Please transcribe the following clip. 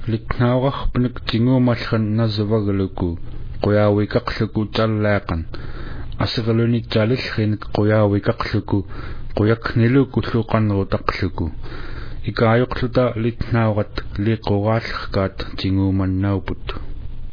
litnaawaqpnik tinguumallan nasavagaluku quyaavikaqluku tallaaqan asiqaluni talillrinit quyaavikaqluku quyakniluku luqanrutaqluku ikaayoqluta litnaawat liqoraallerkaat tinguumannauput